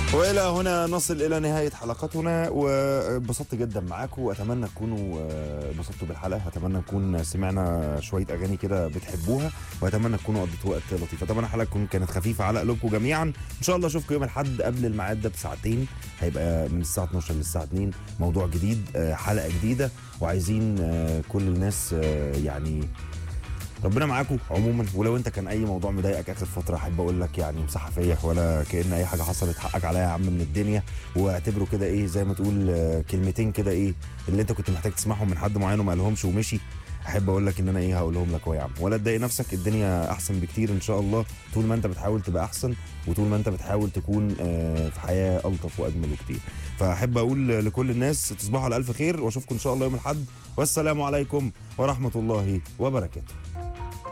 والى هنا نصل الى نهايه حلقتنا، وانبسطت جدا معاكم، واتمنى تكونوا انبسطتوا بالحلقه. اتمنى نكون سمعنا شويه اغاني كده بتحبوها، واتمنى تكونوا قضيتوا وقت لطيف. اتمنى الحلقه تكون كانت خفيفه على قلوبكم جميعا. ان شاء الله اشوفكم يوم الاحد قبل الميعاد ده بساعتين، هيبقى من الساعه 12 للساعه 2 موضوع جديد، حلقه جديده. وعايزين كل الناس يعني ربنا معاكم عموما. ولو انت كان اي موضوع مضايقك اخر فتره، احب اقول لك يعني مساحه فيا، ولا كأن اي حاجه حصلت، حقك عليا يا عم من الدنيا. واعتبره كده ايه، زي ما تقول كلمتين كده ايه اللي انت كنت محتاج تسمعهم من حد معين وما قالهمش ومشي. احب اقول لك ان انا ايه هقولهم لك اهو يا عم. ولا تضايق نفسك، الدنيا احسن بكتير ان شاء الله طول ما انت بتحاول تبقى احسن، وطول ما انت بتحاول تكون في حياه الطف واجمل بكتير. فاحب اقول لكل الناس تصبحوا على الف خير، واشوفكم ان شاء الله يوم الاحد، والسلام عليكم ورحمه الله وبركاته.